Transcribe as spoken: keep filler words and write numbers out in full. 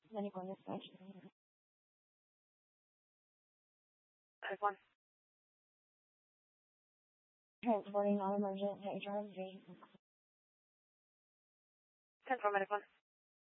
Medic one dispatch. Medic one. Transporting non-emergent hydro. ten four, Medic one.